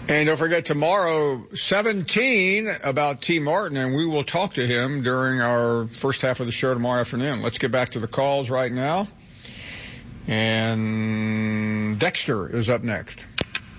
And don't forget tomorrow, 17 about T. Martin, and we will talk to him during our first half of the show tomorrow afternoon. Let's get back to the calls right now. And Dexter is up next.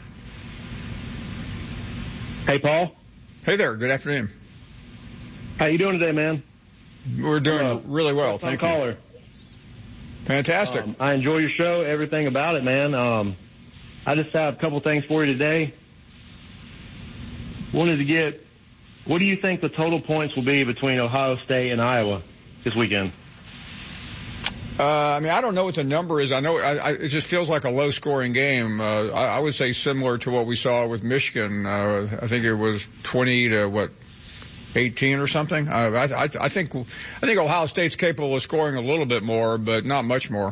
Hey, Paul. Hey there. Good afternoon. How you doing today, man? We're doing really well. Thank you. Caller. Fantastic. I enjoy your show, everything about it, man. I just have a couple things for you today. Wanted to get, what do you think the total points will be between Ohio State and Iowa this weekend? I mean, I don't know what the number is. I know it just feels like a low-scoring game. I would say similar to what we saw with Michigan. I think it was 20 to 18 or something. I think Ohio State's capable of scoring a little bit more, but not much more.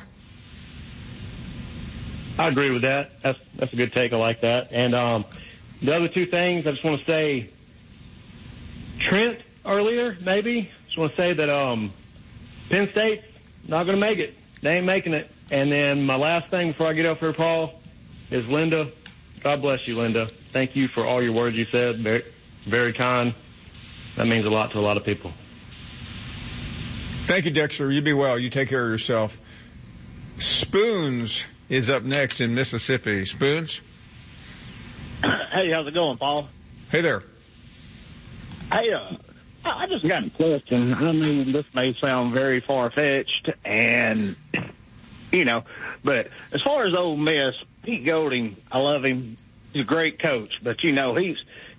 I agree with that. That's a good take. I like that. And the other two things, I just want to say, Trent earlier, maybe. Just want to say that Penn State's not going to make it. They ain't making it. And then my last thing before I get off here, Paul, is Linda. God bless you, Linda. Thank you for all your words you said. Very, very kind. That means a lot to a lot of people. Thank you, Dexter. You be well. You take care of yourself. Spoons is up next in Mississippi. Spoons? Hey, how's it going, Paul? Hey there. Hey, I just got a question. I mean, this may sound very far-fetched, and, but as far as Ole Miss, Pete Golding, I love him. He's a great coach, but, he's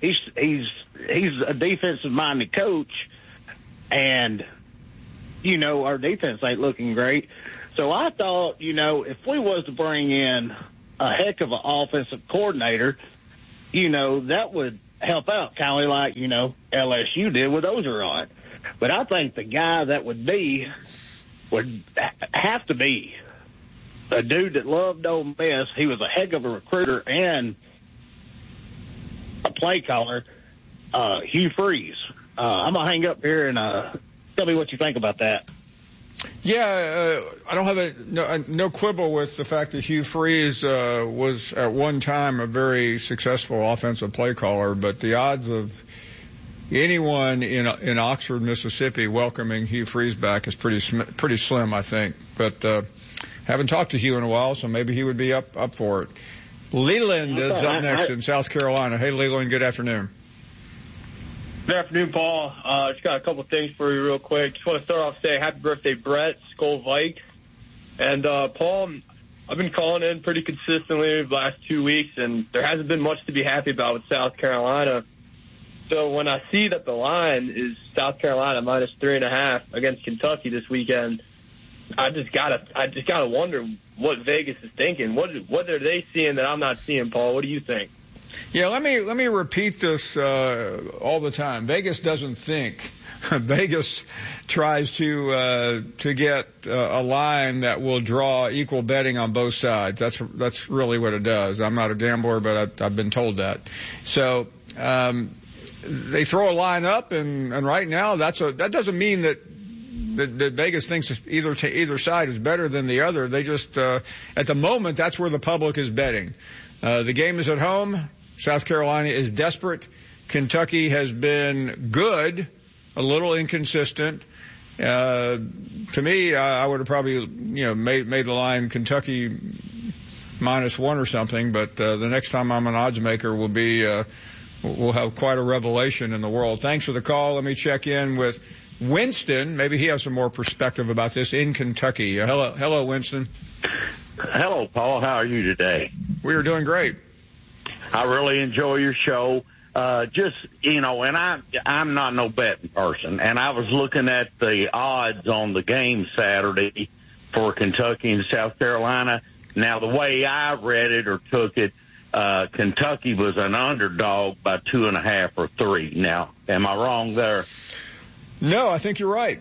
a defensive-minded coach, and, our defense ain't looking great. So I thought, if we was to bring in a heck of an offensive coordinator, that would help out, kind of like, LSU did with Orgeron. But I think the guy that would have to be a dude that loved Ole Miss. He was a heck of a recruiter and a play caller, Hugh Freeze. I'm going to hang up here and tell me what you think about that. Yeah, I don't have no quibble with the fact that Hugh Freeze was at one time a very successful offensive play caller, but the odds of anyone in Oxford, Mississippi welcoming Hugh Freeze back is pretty slim, I think. But haven't talked to Hugh in a while, so maybe he would be up for it. Leland is up next in South Carolina. Hey, Leland, good afternoon. Good afternoon, Paul. Just got a couple of things for you real quick. Just want to start off saying happy birthday, Brett, Skull Vikes. And, Paul, I've been calling in pretty consistently the last 2 weeks, and there hasn't been much to be happy about with South Carolina. So when I see that the line is South Carolina minus 3.5 against Kentucky this weekend, I just gotta wonder what Vegas is thinking. What are they seeing that I'm not seeing, Paul? What do you think? Yeah, let me repeat this all the time. Vegas doesn't think. Vegas tries to get a line that will draw equal betting on both sides. That's really what it does. I'm not a gambler, but I've been told that. So they throw a line up, and right now that doesn't mean that Vegas thinks either side is better than the other. They just at the moment that's where the public is betting. The game is at home. South Carolina is desperate. Kentucky has been good, a little inconsistent. To me, I would have probably, made the line Kentucky -1 or something. But the next time I'm an odds maker, we'll have quite a revelation in the world. Thanks for the call. Let me check in with Winston. Maybe he has some more perspective about this in Kentucky. Hello, Winston. Hello, Paul. How are you today? We are doing great. I really enjoy your show. And I'm not no betting person, and I was looking at the odds on the game Saturday for Kentucky and South Carolina. Now, the way I read it or took it, Kentucky was an underdog by 2.5 or 3. Now, am I wrong there? No, I think you're right.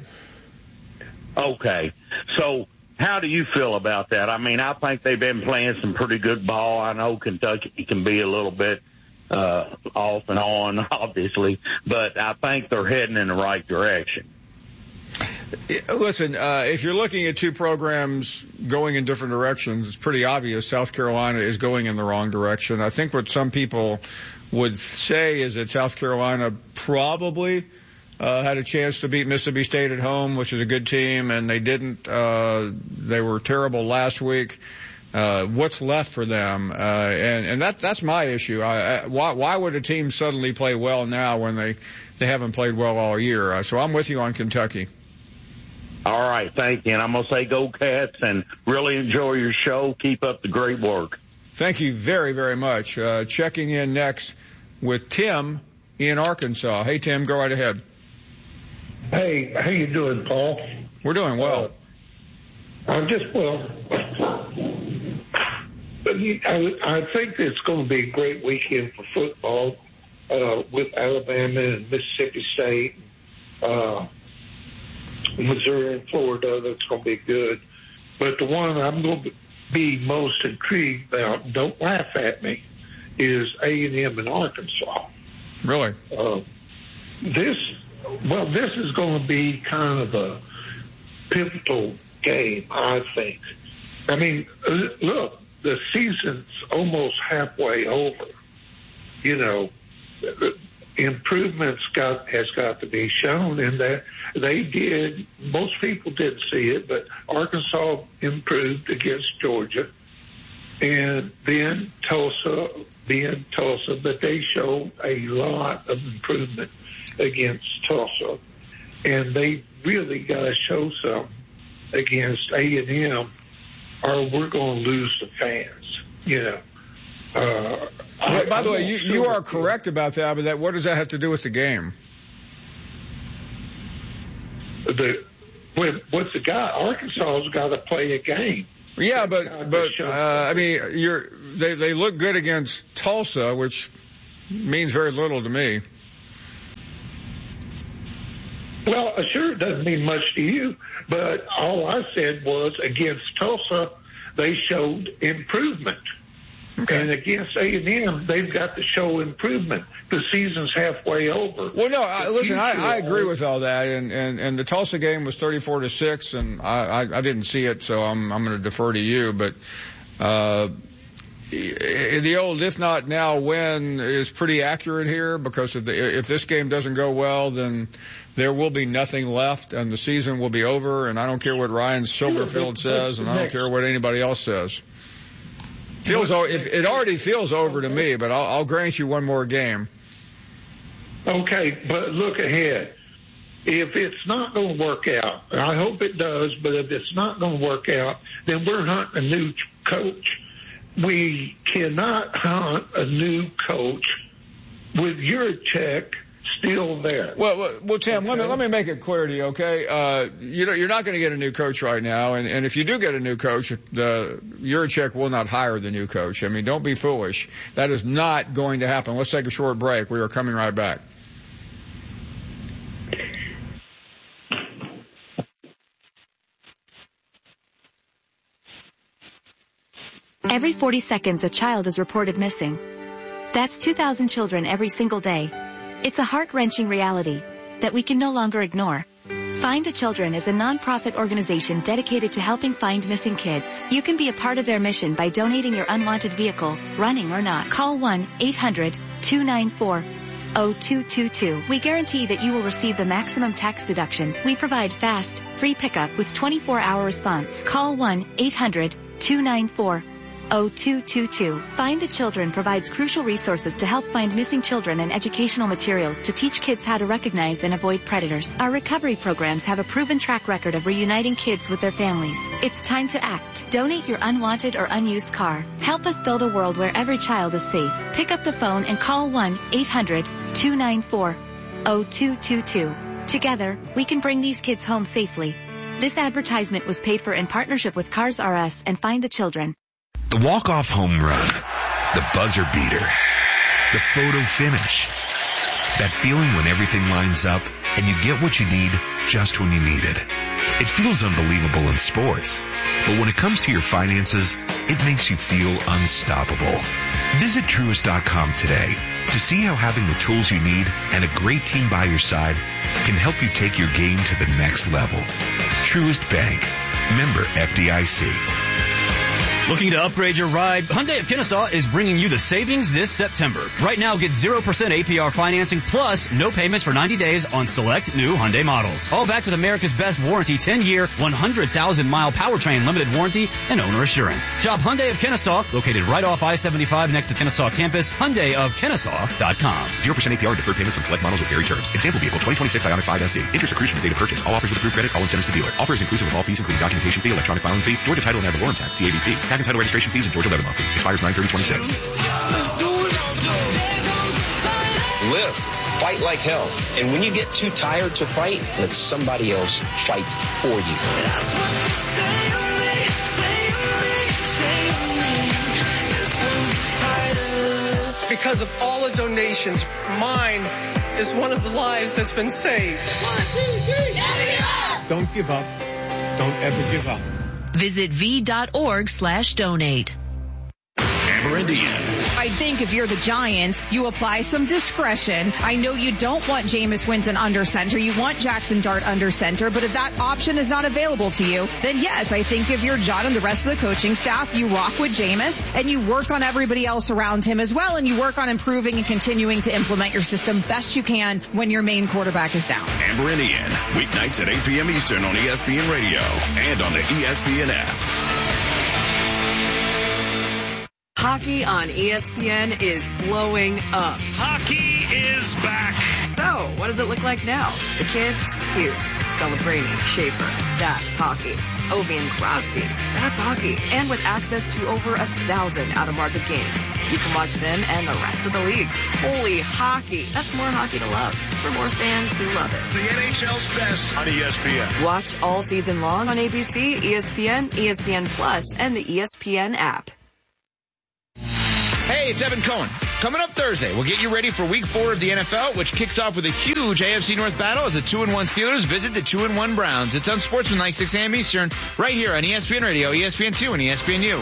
Okay. So how do you feel about that? I mean, I think they've been playing some pretty good ball. I know Kentucky can be a little bit off and on, obviously, but I think they're heading in the right direction. Listen, if you're looking at two programs going in different directions, it's pretty obvious South Carolina is going in the wrong direction. I think what some people would say is that South Carolina probably had a chance to beat Mississippi State at home, which is a good team, and they didn't. They were terrible last week. What's left for them? And that's my issue. Why would a team suddenly play well now when they haven't played well all year? So I'm with you on Kentucky. All right, thank you. And I'm going to say go Cats and really enjoy your show. Keep up the great work. Thank you very, very much. Checking in next with Tim in Arkansas. Hey, Tim, go right ahead. Hey, how you doing, Paul? We're doing well. I'm just, well, I think it's going to be a great weekend for football with Alabama and Mississippi State, Missouri and Florida. That's going to be good. But the one I'm going to be most intrigued about, don't laugh at me, is A&M in Arkansas. Really? This is going to be kind of a pivotal game, I think. I mean, look, the season's almost halfway over. You know, improvements has got to be shown in that they did. Most people didn't see it, but Arkansas improved against Georgia, and then Tulsa, but they showed a lot of improvement against Tulsa, and they really got to show some against A&M, or we're going to lose the fans. You know. By the way, you are correct about that, but what does that have to do with the game? What's the guy? Arkansas's got to play a game. Yeah, but I mean, they look good against Tulsa, which means very little to me. Well, sure, it doesn't mean much to you, but all I said was against Tulsa, they showed improvement. Okay. And against A&M, they've got to show improvement. The season's halfway over. Well, no, listen, I agree with all that, and the Tulsa game was 34-6, and I didn't see it, so I'm going to defer to you. But the old "if not now, when" is pretty accurate here, because if this game doesn't go well, then there will be nothing left, and the season will be over. And I don't care what Ryan Silverfield says, and I don't care what anybody else says. It already feels over to me, but I'll grant you one more game. Okay, but look ahead. If it's not going to work out, and I hope it does, but if it's not going to work out, then we're hunting a new coach. We cannot hunt a new coach with Yurachek still there. Well, Tim, okay. let me make it clear to you, okay? You're not going to get a new coach right now, and if you do get a new coach, Yurachek will not hire the new coach. I mean, don't be foolish. That is not going to happen. Let's take a short break. We are coming right back. Every 40 seconds, a child is reported missing. That's 2,000 children every single day. It's a heart-wrenching reality that we can no longer ignore. Find the Children is a non-profit organization dedicated to helping find missing kids. You can be a part of their mission by donating your unwanted vehicle, running or not. Call 1-800-294-0222. We guarantee that you will receive the maximum tax deduction. We provide fast, free pickup with 24-hour response. Call 1-800-294-0222. Find the Children provides crucial resources to help find missing children and educational materials to teach kids how to recognize and avoid predators. Our recovery programs have a proven track record of reuniting kids with their families. It's time to act. Donate your unwanted or unused car. Help us build a world where every child is safe. Pick up the phone and call 1-800-294-0222. Together, we can bring these kids home safely. This advertisement was paid for in partnership with Cars R Us and Find the Children. The walk-off home run, the buzzer beater, the photo finish. That feeling when everything lines up and you get what you need just when you need it. It feels unbelievable in sports, but when it comes to your finances, it makes you feel unstoppable. Visit Truist.com today to see how having the tools you need and a great team by your side can help you take your game to the next level. Truist Bank. Member FDIC. Looking to upgrade your ride? Hyundai of Kennesaw is bringing you the savings this September. Right now, get 0% APR financing plus no payments for 90 days on select new Hyundai models. All backed with America's best warranty, 10-year, 100,000-mile powertrain limited warranty and owner assurance. Shop Hyundai of Kennesaw, located right off I-75 next to Kennesaw campus. HyundaiofKennesaw.com. 0% APR deferred payments on select models with varied terms. Example vehicle 2026 Ioniq 5 SE. Interest accrues from the date of purchase. All offers with approved credit. All incentives to dealer. Offer is inclusive of all fees, including documentation fee, electronic filing fee, Georgia title and ad valorem tax, TABP, tag and title registration fees, and Georgia levy fee. Expires 9/30/26. Live. Fight like hell. And when you get too tired to fight, let somebody else fight for you. That's what they say to me, Because of all the donations, mine is one of the lives that's been saved. 1, 2, 3. Never give up. Don't give up. Don't ever give up. Visit v.org/donate. Amber Indian. I think if you're the Giants, you apply some discretion. I know you don't want Jameis Winston under center. You want Jackson Dart under center. But if that option is not available to you, then yes, I think if you're John and the rest of the coaching staff, you rock with Jameis and you work on everybody else around him as well. And you work on improving and continuing to implement your system best you can when your main quarterback is down. Amber and Ian, weeknights at 8 p.m. Eastern on ESPN Radio and on the ESPN app. Hockey on ESPN is blowing up. Hockey is back. So, what does it look like now? The kids? Hughes, Celebrini, Schaefer. That's hockey. Ovi and Crosby. That's hockey. And with access to over 1,000 out-of-market games, you can watch them and the rest of the league. Holy hockey. That's more hockey to love for more fans who love it. The NHL's best on ESPN. Watch all season long on ABC, ESPN, ESPN Plus, and the ESPN app. Hey, it's Evan Cohen. Coming up Thursday, we'll get you ready for Week 4 of the NFL, which kicks off with a huge AFC North battle as the 2-1 Steelers visit the 2-1 Browns. It's on Sportsmanlike 6 a.m. Eastern, right here on ESPN Radio, ESPN2, and ESPNU.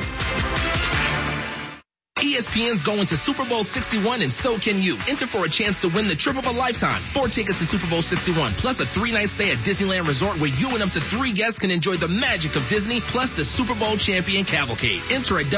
ESPN's going to Super Bowl 61 and so can you. Enter for a chance to win the trip of a lifetime. 4 tickets to Super Bowl 61 plus a 3-night stay at Disneyland Resort where you and up to 3 guests can enjoy the magic of Disney plus the Super Bowl champion cavalcade. Enter at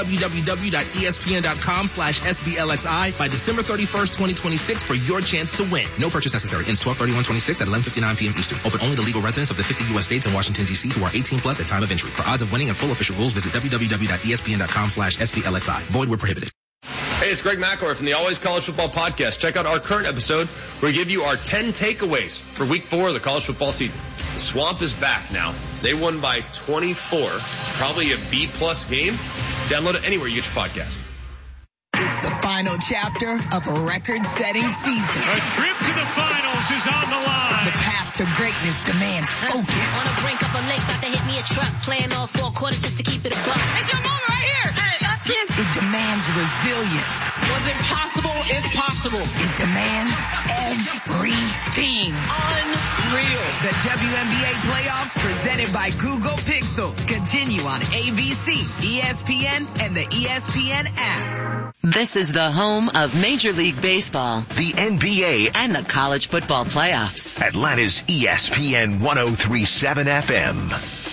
www.espn.com/SBLXI by December 31st, 2026 for your chance to win. No purchase necessary. Ends 12/31/26 at 11:59 p.m. Eastern. Open only to legal residents of the 50 U.S. states and Washington, D.C. who are 18 plus at time of entry. For odds of winning and full official rules, visit www.espn.com/SBLXI. Void where prohibited. Hey, it's Greg McElroy from the Always College Football Podcast. Check out our current episode where we give you our 10 takeaways for Week 4 of the college football season. The Swamp is back now. They won by 24. Probably a B-plus game. Download it anywhere you get your podcast. It's the final chapter of a record-setting season. A trip to the finals is on the line. The path to greatness demands focus. On the brink of a lake, about to hit me a truck. Playing all 4 quarters just to keep it a buck. It's your moment right here. It demands resilience. What's impossible is possible. It demands everything. Unreal. The WNBA playoffs presented by Google Pixel continue on ABC, ESPN, and the ESPN app. This is the home of Major League Baseball, the NBA, and the college football playoffs. Atlanta's ESPN 103.7 FM.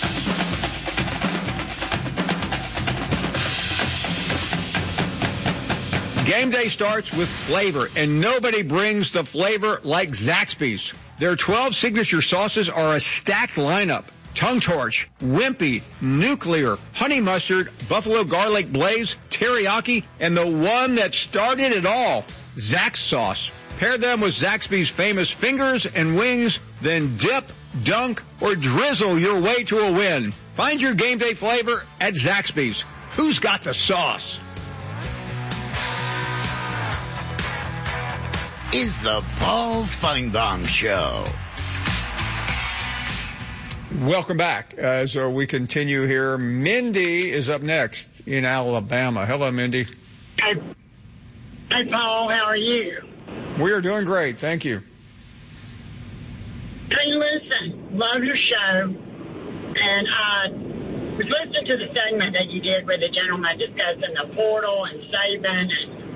Game day starts with flavor, and nobody brings the flavor like Zaxby's. Their 12 signature sauces are a stacked lineup. Tongue Torch, Wimpy, Nuclear, Honey Mustard, Buffalo Garlic Blaze, Teriyaki, and the one that started it all, Zax Sauce. Pair them with Zaxby's famous fingers and wings, then dip, dunk, or drizzle your way to a win. Find your game day flavor at Zaxby's. Who's got the sauce? Is the Paul Feinbaum Show. Welcome back as we continue here. Mindy is up next in Alabama. Hello, Mindy. Hey, Paul. How are you? We are doing great. Thank you. Hey, listen. Love your show. And I was listening to the segment that you did with the gentleman discussing the portal and Saban and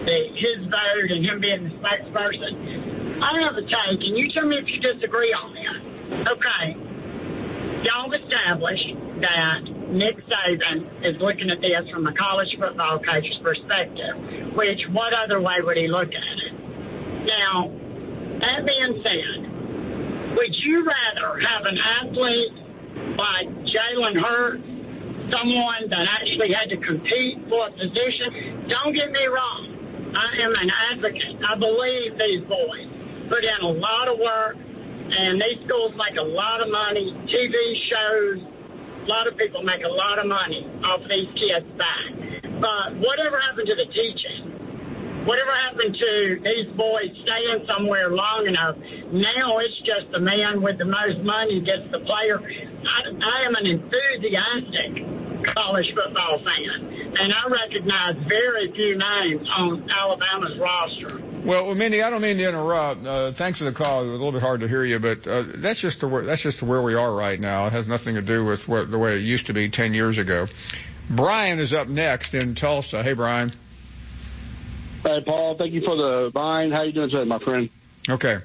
his vote and him being the spokesperson. I have a take, and you tell me if you disagree on this. Okay. Y'all established that Nick Saban is looking at this from a college football coach's perspective, which what other way would he look at it? Now, that being said, would you rather have an athlete like Jalen Hurts, someone that actually had to compete for a position? Don't get me wrong. I am an advocate. I believe these boys put in a lot of work, and these schools make a lot of money. TV shows, a lot of people make a lot of money off these kids back. But whatever happened to the teaching? Whatever happened to these boys staying somewhere long enough? Now it's just the man with the most money gets the player. I am an enthusiastic college football fan, and I recognize very few names on Alabama's roster. Well, Mindy, I don't mean to interrupt. Thanks for the call. It was a little bit hard to hear you, but that's just where we are right now. It has nothing to do with the way it used to be 10 years ago. Brian is up next in Tulsa. Hey, Brian. Hey, Paul. Thank you for the line. How you doing today, my friend? Okay.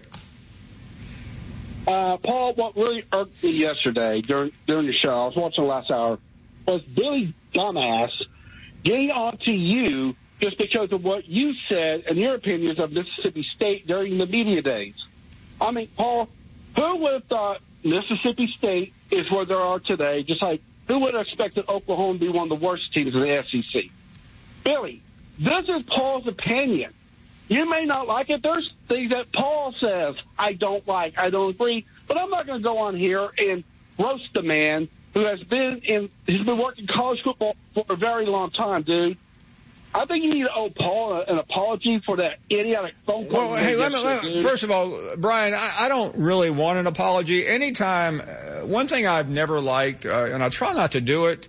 Paul, what really irked me yesterday during the show, I was watching the last hour, was Billy Dumbass getting on to you just because of what you said and your opinions of Mississippi State during the media days. I mean, Paul, who would have thought Mississippi State is where they are today, just like who would have expected Oklahoma to be one of the worst teams in the SEC? Billy, this is Paul's opinion. You may not like it. There's things that Paul says I don't like, I don't agree, but I'm not going to go on here and roast the man who has been working college football for a very long time, dude. I think you need to owe Paul an apology for that idiotic phone call. Well, hey, first of all, Brian, I don't really want an apology. Anytime, one thing I've never liked, and I try not to do it,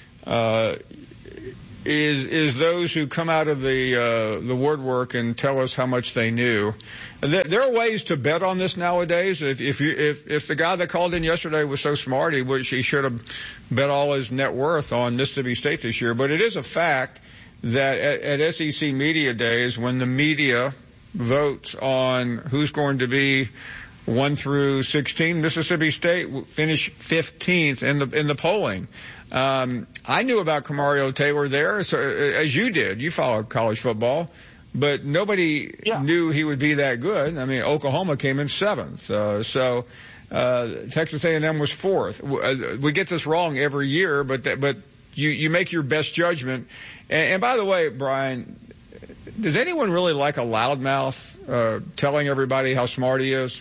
is those who come out of the woodwork and tell us how much they knew. There are ways to bet on this nowadays. If the guy that called in yesterday was so smart, he should have bet all his net worth on Mississippi State this year. But it is a fact that at SEC Media Days, when the media votes on who's going to be 1 through 16, Mississippi State finished 15th in the polling. I knew about Camario Taylor there, so, as you did. You follow college football, but nobody knew he would be that good. I mean, Oklahoma came in 7th, so Texas A&M was 4th. We get this wrong every year, but you make your best judgment. And by the way, Brian, does anyone really like a loudmouth telling everybody how smart he is?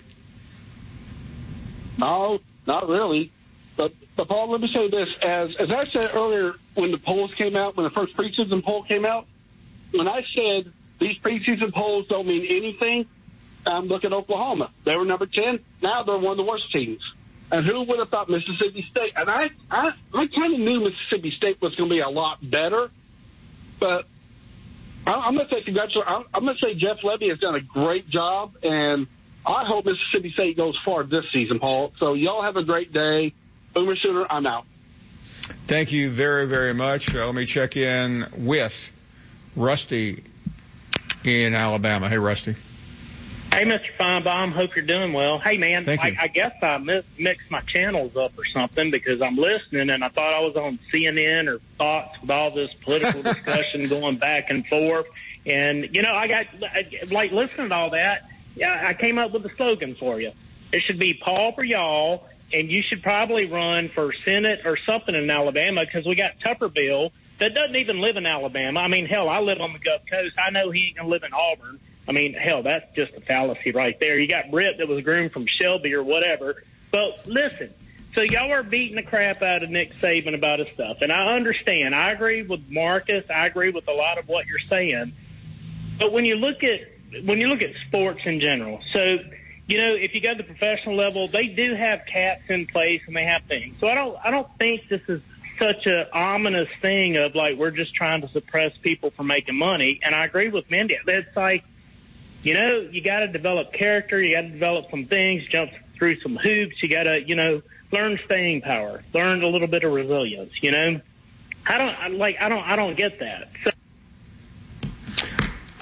No, not really. But Paul, let me say this. As I said earlier, when the polls came out, when the first preseason poll came out, when I said these preseason polls don't mean anything, look at Oklahoma. They were number 10. Now they're one of the worst teams. And who would have thought Mississippi State? And I kind of knew Mississippi State was going to be a lot better. But I'm going to say congratulations. I'm going to say Jeff Lebby has done a great job, and I hope Mississippi State goes far this season, Paul. So y'all have a great day. Boomer Sooner, I'm out. Thank you very, very much. Let me check in with Rusty in Alabama. Hey, Rusty. Hey, Mr. Feinbaum. Hope you're doing well. Hey, man, I guess I mixed my channels up or something because I'm listening, and I thought I was on CNN or Fox with all this political discussion going back and forth. And, I got, listening to all that, I came up with a slogan for you. It should be Paul for y'all, and you should probably run for Senate or something in Alabama because we got Tuberville that doesn't even live in Alabama. I mean, hell, I live on the Gulf Coast. I know he ain't going to live in Auburn. I mean, hell, that's just a fallacy right there. You got Britt that was groomed from Shelby or whatever. But listen, so y'all are beating the crap out of Nick Saban about his stuff. And I understand. I agree with Marcus. I agree with a lot of what you're saying. But when you look at sports in general, so, if you go to the professional level, they do have caps in place and they have things. So I don't think this is such a ominous thing of like we're just trying to suppress people from making money. And I agree with Mindy. It's like, you got to develop character. You got to develop some things, jump through some hoops. You got to, learn staying power, learn a little bit of resilience. I don't get that. So.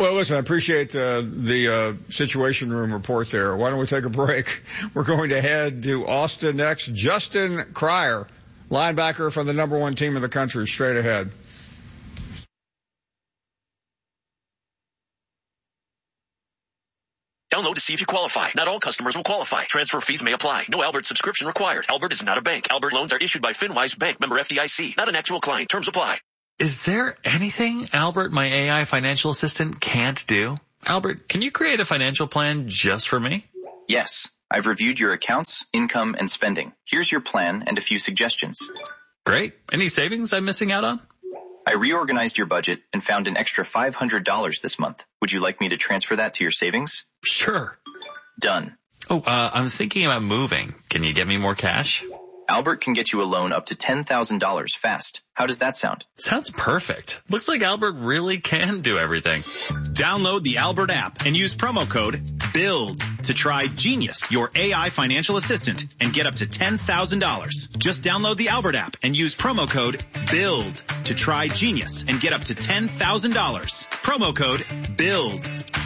Well, listen, I appreciate the Situation Room report there. Why don't we take a break? We're going to head to Austin next. Justin Cryer, linebacker from the number 1 team in the country, straight ahead. Download to see if you qualify. Not all customers will qualify. Transfer fees may apply. No Albert subscription required. Albert is not a bank. Albert loans are issued by FinWise Bank, member FDIC. Not an actual client. Terms apply. Is there anything Albert, my AI financial assistant, can't do? Albert, can you create a financial plan just for me? Yes. I've reviewed your accounts, income, and spending. Here's your plan and a few suggestions. Great. Any savings I'm missing out on? I reorganized your budget and found an extra $500 this month. Would you like me to transfer that to your savings? Sure. Done. Oh, I'm thinking about moving. Can you get me more cash? Albert can get you a loan up to $10,000 fast. How does that sound? Sounds perfect. Looks like Albert really can do everything. Download the Albert app and use promo code BUILD to try Genius, your AI financial assistant, and get up to $10,000. Just download the Albert app and use promo code BUILD to try Genius and get up to $10,000. Promo code BUILD.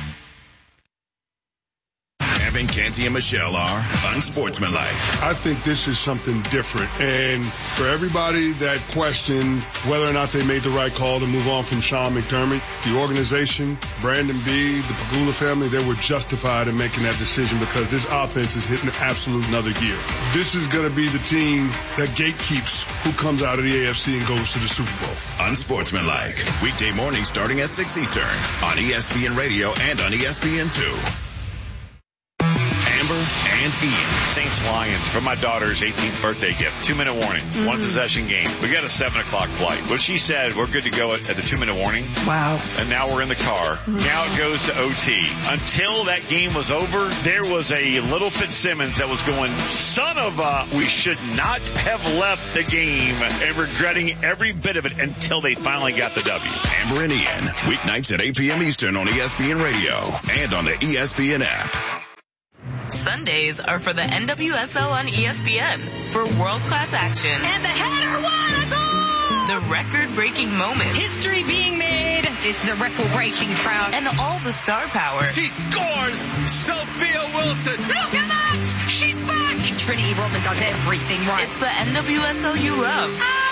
Evan, Canty, and Michelle are unsportsmanlike. I think this is something different. And for everybody that questioned whether or not they made the right call to move on from Sean McDermott, the organization, Brandon Beane, the Pagula family, they were justified in making that decision because this offense is hitting absolute another gear. This is going to be the team that gatekeeps who comes out of the AFC and goes to the Super Bowl. Unsportsmanlike. Weekday mornings starting at 6 Eastern on ESPN Radio and on ESPN2. Amber and Ian. Saints-Lions for my daughter's 18th birthday gift. 2-minute warning. Mm-hmm. One possession game. We got a 7 o'clock flight. But she said we're good to go at the 2-minute warning. Wow. And now we're in the car. Mm-hmm. Now it goes to OT. Until that game was over, there was a little Fitzsimmons that was going, son of a, we should not have left the game, and regretting every bit of it until they finally got the W. Amber and Ian. Weeknights at 8 p.m. Eastern on ESPN Radio and on the ESPN app. Sundays are for the NWSL on ESPN for world-class action. And the header, what a goal! The record-breaking moments. History being made. It's the record-breaking crowd. And all the star power. She scores! Sophia Wilson! Look at that! She's back! Trinity Rodman does everything right. It's the NWSL you love.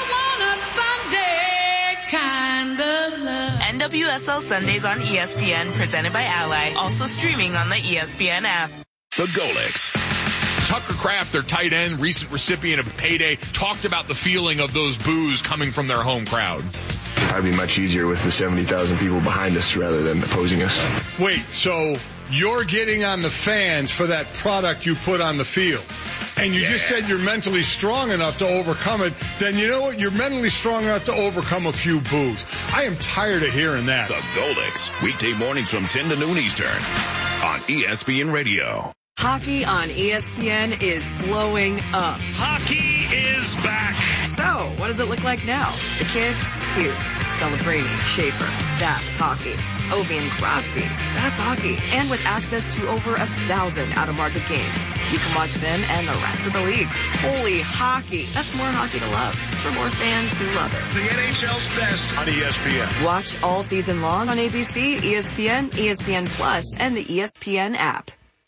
I want a Sunday kind of love. NWSL Sundays on ESPN, presented by Ally. Also streaming on the ESPN app. The Golics. Tucker Kraft, their tight end, recent recipient of payday, talked about the feeling of those boos coming from their home crowd. It'd probably be much easier with the 70,000 people behind us rather than opposing us. Wait, so you're getting on the fans for that product you put on the field. And you just said you're mentally strong enough to overcome it. Then you know what? You're mentally strong enough to overcome a few boos. I am tired of hearing that. The Golics. Weekday mornings from 10 to noon Eastern on ESPN Radio. Hockey on ESPN is blowing up. Hockey is back. So, what does it look like now? The kids? Hughes, Celebrini, Schaefer. That's hockey. Ovi and Crosby. That's hockey. And with access to over 1,000 out-of-market games, you can watch them and the rest of the league. Holy hockey. That's more hockey to love for more fans who love it. The NHL's best on ESPN. Watch all season long on ABC, ESPN, ESPN Plus, and the ESPN app.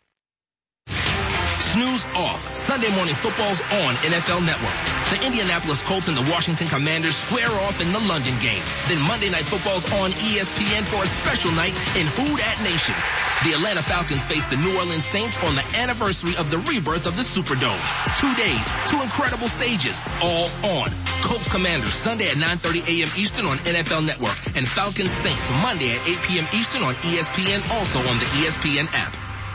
Snooze off. Sunday morning football's on NFL Network. The Indianapolis Colts and the Washington Commanders square off in the London game. Then Monday Night Football's on ESPN for a special night in Who Dat Nation. The Atlanta Falcons face the New Orleans Saints on the anniversary of the rebirth of the Superdome. 2 days, 2 incredible stages, all on. Colts Commanders Sunday at 9:30 a.m. Eastern on NFL Network. And Falcons Saints Monday at 8 p.m. Eastern on ESPN, also on the ESPN app.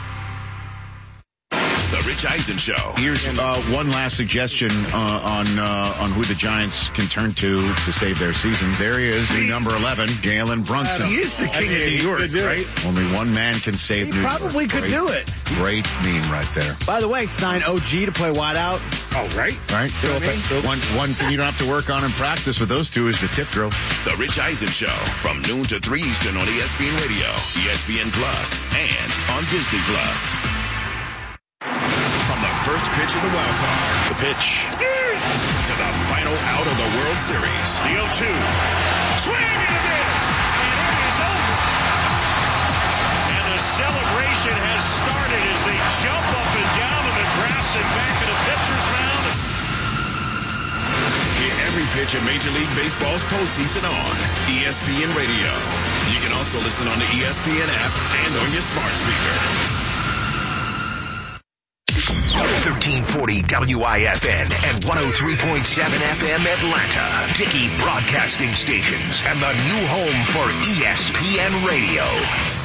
The Rich Eisen Show. Here's one last suggestion on who the Giants can turn to save their season. There he is, the number 11, Jalen Brunson. He is the king of New York, right? Only one man can save New York. He probably could do it. Great meme right there. By the way, sign OG to play wideout. Oh, right. Right. One thing you don't have to work on in practice with those two is the tip drill. The Rich Eisen Show from noon to 3 Eastern on ESPN Radio, ESPN Plus, and on Disney Plus. From the first pitch of the wild card. The pitch. To the final out of the World Series. The 0-2. Swing and a miss. And it is over. pitch of Major League Baseball's postseason on ESPN Radio. You can also listen on the ESPN app and on your smart speaker. 1340 WIFN and 103.7 FM Atlanta. Dickey Broadcasting Stations and the new home for ESPN Radio.